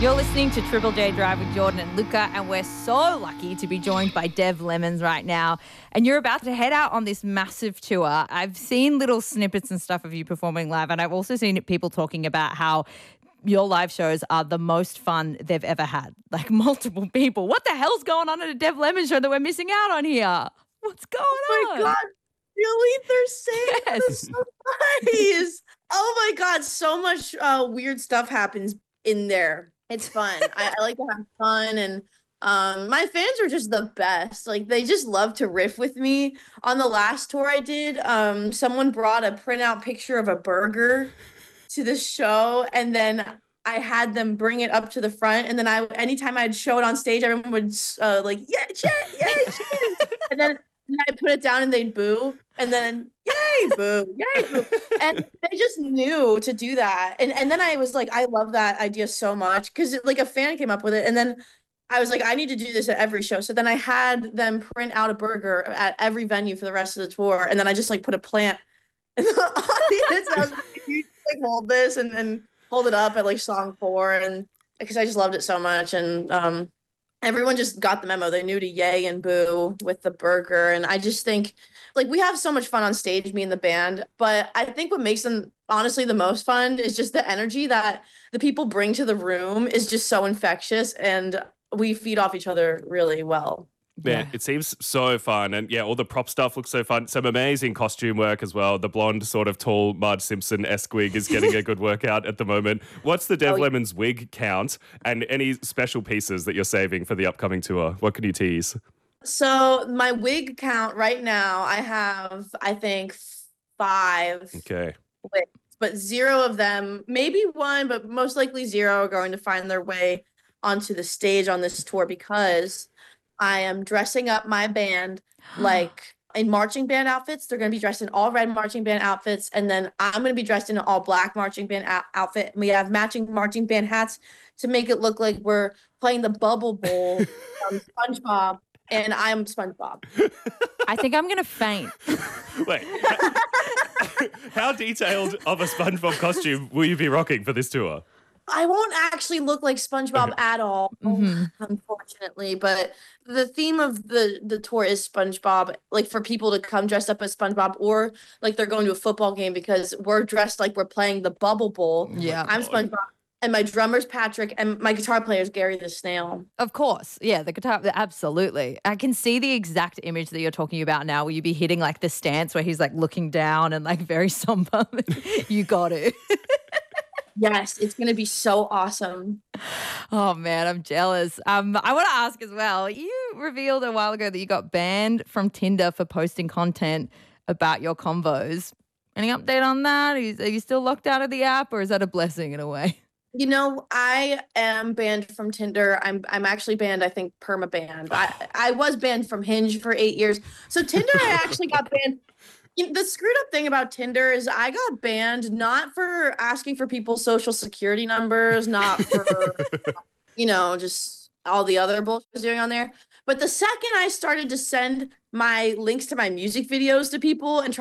You're listening to Triple J Drive with Jordan and Luca, and we're so lucky to be joined by Dev Lemons right now. And you're about to head out on this massive tour. I've seen little snippets and stuff of you performing live, and I've also seen people talking about how your live shows are the most fun they've ever had. Like multiple people. What the hell's going on at a Dev Lemons show that we're missing out on here? What's going on? Oh my God. Really? They're saying Yes. this so nice. Oh my God. So much weird stuff happens in there. It's fun. I like to have fun, and my fans are just the best. Like, they just love to riff with me. On the last tour I did, someone brought a printout picture of a burger to the show, and then I had them bring it up to the front, and then anytime I'd show it on stage, everyone would like, yeah, cheers, yay, cheers. And then I put it down and they'd boo, and then yay, boo, yay, boo. And they just knew to do that. And then I was like, I love that idea so much, because like a fan came up with it, and then I was like, I need to do this at every show. So then I had them print out a burger at every venue for the rest of the tour, and then I just like put a plant in the audience. And I was like, you like hold this and hold it up at like song 4, and because I just loved it so much. And everyone just got the memo. They knew to yay and boo with the burger. And I just think, like, we have so much fun on stage, me and the band. But I think what makes them honestly the most fun is just the energy that the people bring to the room is just so infectious. And we feed off each other really well. Yeah, it seems so fun. And yeah, all the prop stuff looks so fun. Some amazing costume work as well. The blonde sort of tall Marge Simpson-esque wig is getting a good workout at the moment. What's the Dev Lemons wig count, and any special pieces that you're saving for the upcoming tour? What can you tease? So my wig count right now, I have, I think, 5 wigs, but 0 of them, maybe 1, but most likely 0 are going to find their way onto the stage on this tour, because I am dressing up my band like in marching band outfits. They're going to be dressed in all red marching band outfits. And then I'm going to be dressed in an all black marching band outfit. And we have matching marching band hats to make it look like we're playing the Bubble Bowl from SpongeBob. And I'm SpongeBob. I think I'm going to faint. Wait, how detailed of a SpongeBob costume will you be rocking for this tour? I won't actually look like SpongeBob at all, unfortunately. But the theme of the tour is SpongeBob, like for people to come dressed up as SpongeBob, or like they're going to a football game because we're dressed like we're playing the Bubble Bowl. Yeah. I'm SpongeBob. And my drummer's Patrick, and my guitar player is Gary the Snail. Of course. Yeah, the guitar, absolutely. I can see the exact image that you're talking about now, where you be hitting like the stance where he's like looking down and like very somber. You got it. Yes, it's going to be so awesome. Oh, man, I'm jealous. I want to ask as well, you revealed a while ago that you got banned from Tinder for posting content about your combos. Any update on that? Are you still locked out of the app, or is that a blessing in a way? You know, I am banned from Tinder. I'm actually banned, I think, perma-banned. I was banned from Hinge for 8 years. So Tinder, I actually got banned. The screwed up thing about Tinder is I got banned not for asking for people's social security numbers, not for, just all the other bullshit I was doing on there. But the second I started to send my links to my music videos to people and